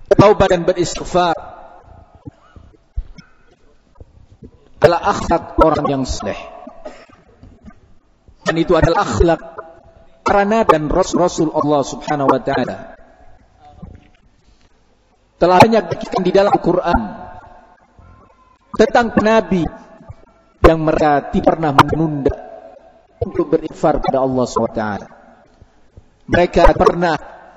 bertaubat dan beristighfar adalah akhlak orang yang saleh. Dan itu adalah akhlak para nabi dan rasul Allah Subhanahu wa taala. Telah banyak dikisahkan di dalam Al-Quran tentang nabi yang mereka tidak pernah menunda untuk beristighfar kepada Allah SWT. Mereka pernah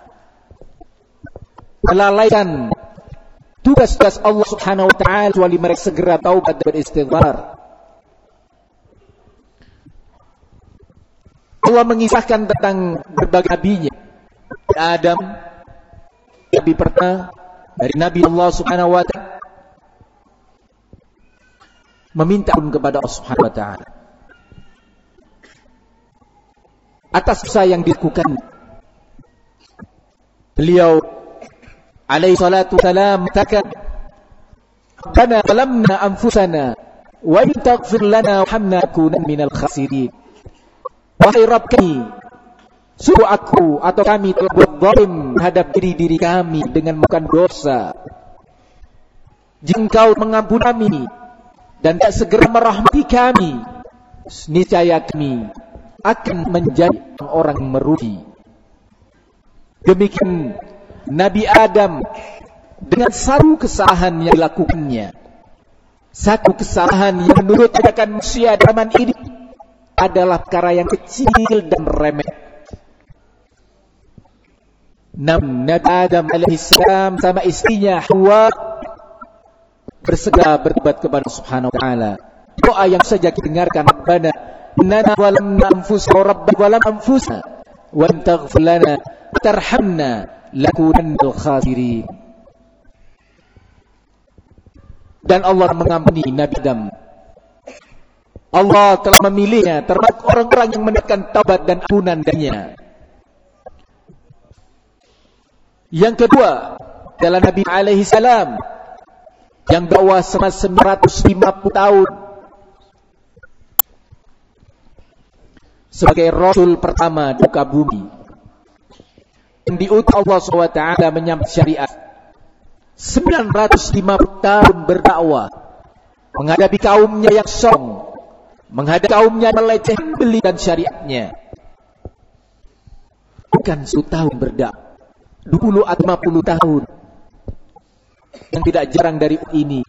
melalaikan tugas-tugas Allah Subhanahu wa taala kecuali mereka segera taubat dan beristighfar. Allah mengisahkan tentang berbagai nabinya. Adam, nabi pertama dari Nabi Allah Subhanahu wa taala, meminta kepada Allah Subhanahu wa taala atas usaha yang dilakukan. Beliau alaihi salatu wasalam mengatakan, "Rabbana zalamna anfusana wa in taghfir lana warhamna lakunanna minal khasirin." Wahai Rabb kami, sungguh aku atau kami telah berbuat zalim terhadap diri kami dengan melakukan dosa. Jika Engkau mengampuni kami dan tak segera merahmati kami, niscaya kami akan menjadi orang merugi. Demikian Nabi Adam dengan satu kesalahan yang dilakukannya, satu kesalahan yang menurut ajakan manusia zaman ini adalah perkara yang kecil dan remeh. Nabi Adam alaihissalam sama istrinya Hawa bersegera bertobat kepada Subhanahu wa taala. Doa yang saja kita dengarkan, Rabbana innana zalamna anfusana wa rabbana zalamna anfusana wa in taghfir lana wa tarhamna lakunanna minal khasirin. Dan Allah mengampuni Nabi Adam. Allah telah memilihnya termasuk orang-orang yang mendapatkan taubat dan ampunan darinya. Yang kedua adalah Nabi alaihi salam yang berdakwah selama 950 tahun sebagai rasul pertama di muka bumi, yang diutus Allah SWT menyampaikan syariat. 950 tahun berdakwah menghadapi kaumnya yang sombong, menghadapi kaumnya melecehkan beli dan syariatnya. Bukan 10 tahun berdakwah, 20 atau 50 tahun. Yang tidak jarang dari ini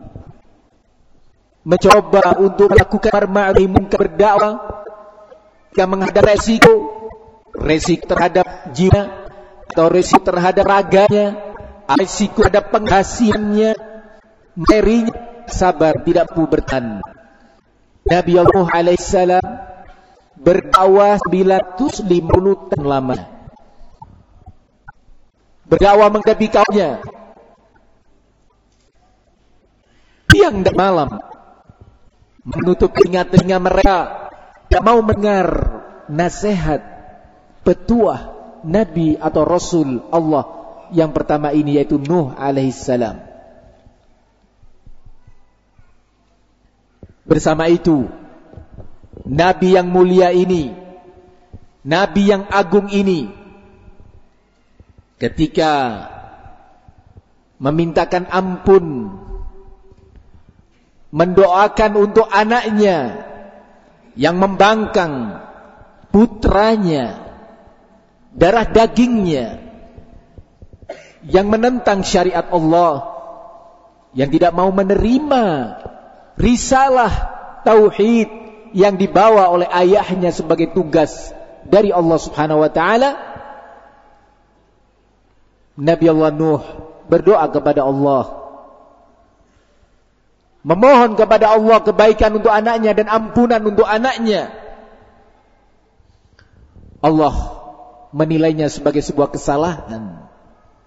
mencoba untuk melakukan amar ma'ruf munkar, berdakwah yang menghadapi resiko terhadap jiwa atau resiko terhadap raganya, resiko terhadap penghasilannya, materinya, sabar tidak perlu bertahan. Nabi Allah alaihissalam berdakwah 950 tahun lama, berdakwah menghadapi kaumnya siang dan malam, menutup telinga mereka, tidak mau mendengar nasihat, petuah Nabi atau Rasul Allah yang pertama ini, yaitu Nuh alaihissalam. Bersama itu, Nabi yang mulia ini, Nabi yang agung ini, ketika memintakan ampun, mendoakan untuk anaknya yang membangkang, putranya, darah dagingnya, yang menentang syariat Allah, yang tidak mau menerima risalah tauhid yang dibawa oleh ayahnya sebagai tugas dari Allah Subhanahu wa taala. Nabi Allah Nuh berdoa kepada Allah, memohon kepada Allah kebaikan untuk anaknya dan ampunan untuk anaknya. Allah menilainya sebagai sebuah kesalahan.